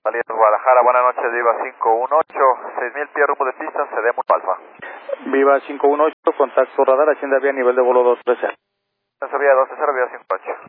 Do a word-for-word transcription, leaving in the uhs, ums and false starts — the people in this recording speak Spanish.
Saliendo Guadalajara, buenas noches, Viva cinco uno ocho, seis mil pies rumbo de pista, cedemos Alfa. Viva cinco uno ocho, contacto radar, Hacienda Vía, nivel de vuelo dos trece. Hacienda Vía dos trece, Viva cinco ocho.